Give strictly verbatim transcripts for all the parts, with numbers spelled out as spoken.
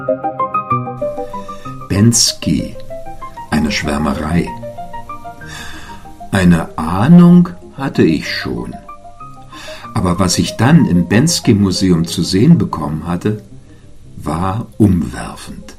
Bensky, eine Schwärmerei. Eine Ahnung hatte ich schon. Aber was ich dann im Bensky-Museum zu sehen bekommen hatte, war umwerfend.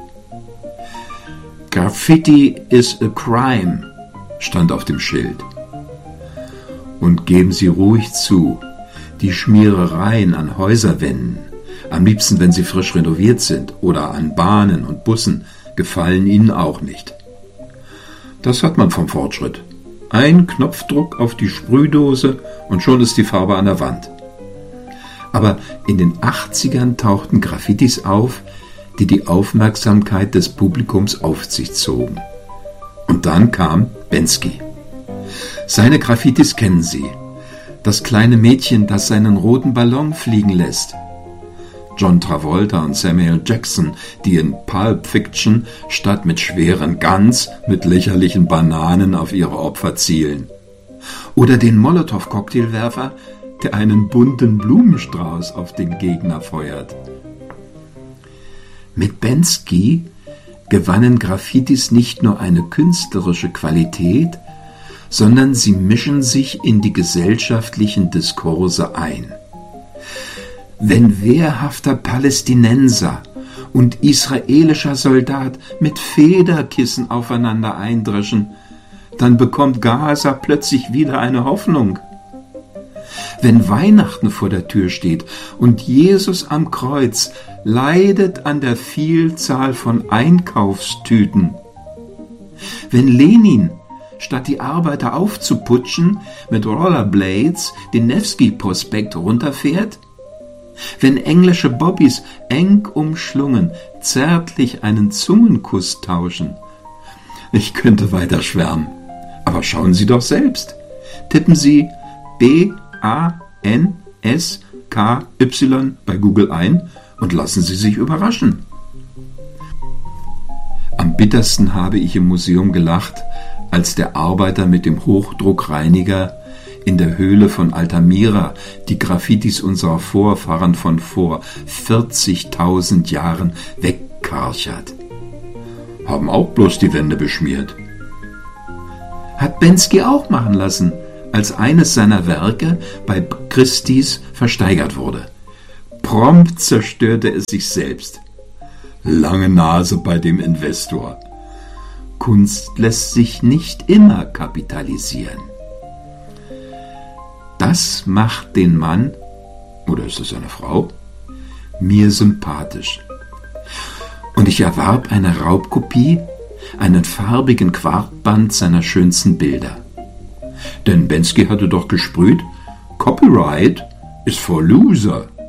Graffiti is a crime, stand auf dem Schild. Und geben Sie ruhig zu, die Schmierereien an Häuserwänden, am liebsten wenn sie frisch renoviert sind, oder an Bahnen und Bussen, gefallen Ihnen auch nicht. Das hat man vom Fortschritt. Ein Knopfdruck auf die Sprühdose und schon ist die Farbe an der Wand. Aber in den achtzigern tauchten Graffitis auf, die die Aufmerksamkeit des Publikums auf sich zogen. Und dann kam Bensky. Seine Graffitis kennen Sie. Das kleine Mädchen, das seinen roten Ballon fliegen lässt. John Travolta und Samuel Jackson, die in Pulp Fiction statt mit schweren Guns mit lächerlichen Bananen auf ihre Opfer zielen. Oder den Molotow-Cocktailwerfer, der einen bunten Blumenstrauß auf den Gegner feuert. Mit Bensky gewannen Graffitis nicht nur eine künstlerische Qualität, sondern sie mischen sich in die gesellschaftlichen Diskurse ein. Wenn wehrhafter Palästinenser und israelischer Soldat mit Federkissen aufeinander eindreschen, dann bekommt Gaza plötzlich wieder eine Hoffnung. Wenn Weihnachten vor der Tür steht und Jesus am Kreuz leidet an der Vielzahl von Einkaufstüten. Wenn Lenin, statt die Arbeiter aufzuputschen, mit Rollerblades den Newski-Prospekt runterfährt. Wenn englische Bobbys eng umschlungen zärtlich einen Zungenkuss tauschen. Ich könnte weiter schwärmen, aber schauen Sie doch selbst. Tippen Sie B A N S K Y bei Google ein und lassen Sie sich überraschen. Am bittersten habe ich im Museum gelacht, als der Arbeiter mit dem Hochdruckreiniger in der Höhle von Altamira die Graffitis unserer Vorfahren von vor vierzigtausend Jahren wegkarchert. Haben auch bloß die Wände beschmiert. Hat Bensky auch machen lassen, als eines seiner Werke bei Christie's versteigert wurde. Prompt zerstörte es sich selbst. Lange Nase bei dem Investor. Kunst lässt sich nicht immer kapitalisieren. Das macht den Mann, oder ist es eine Frau, mir sympathisch. Und ich erwarb eine Raubkopie, einen farbigen Quartband seiner schönsten Bilder. Denn Bensky hatte doch gesprüht, Copyright ist for loser.